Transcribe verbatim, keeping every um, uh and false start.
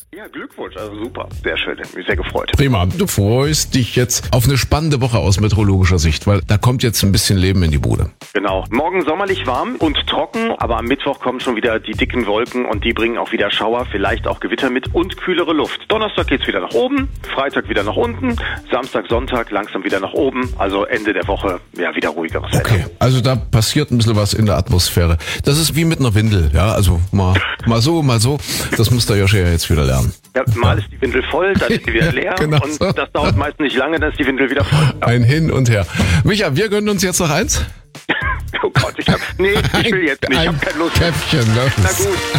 Ja, Glückwunsch, also super, sehr schön, hat mich sehr gefreut. Prima, du freust dich jetzt auf eine spannende Woche aus meteorologischer Sicht, weil da kommt jetzt ein bisschen Leben in die Bude. Genau, morgen sommerlich warm und trocken, aber am Mittwoch kommen schon wieder die dicken Wolken und die bringen auch wieder Schauer, vielleicht auch Gewitter mit und kühlere Luft. Donnerstag geht's wieder nach oben, Freitag wieder nach unten, Samstag, Sonntag langsam wieder nach oben, also Ende der Woche ja wieder ruhigeres Wetter. Okay, also da passiert ein bisschen was in der Atmosphäre. Das ist wie mit einer Windel, ja, also mal, mal so, mal so, das muss der Joshi ja jetzt wieder lernen. Ja, mal ist die Windel voll, dann ist sie wieder leer Genau und so. das dauert meist nicht lange, dann ist die Windel wieder voll. Ein Hin und Her. Micha, wir gönnen uns jetzt noch eins. Oh Gott, ich hab, nee, ich will jetzt nicht, ich Ein hab keine Lust. Käffchen, ne? Na gut.